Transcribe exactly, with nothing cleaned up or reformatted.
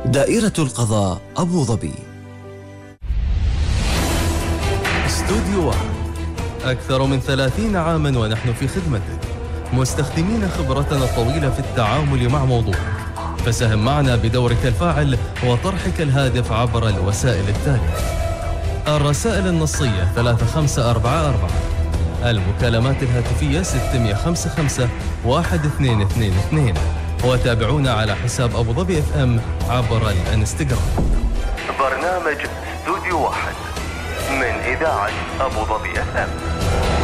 دائرة القضاء أبو ظبي. استوديو واحد، أكثر من ثلاثين عاما ونحن في خدمتك، مستخدمين خبرتنا الطويلة في التعامل مع موضوعك، فساهم معنا بدورك الفاعل وطرحك الهادف عبر الوسائل التالية: الرسائل النصية ثلاثة خمسة أربعة أربعة، المكالمات الهاتفية ستمئة وخمسة وخمسين واحد اثنين اثنين اثنين، وتابعونا على حساب أبو ظبي اف ام عبر الانستغرام. برنامج استوديو واحد من إذاعة أبو ظبي اف ام.